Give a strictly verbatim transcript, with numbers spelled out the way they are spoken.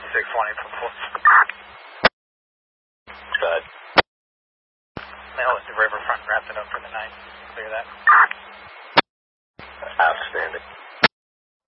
six twenty from four. Good. Mail is the riverfront, wrapped it up for the night. Clear that. Outstanding.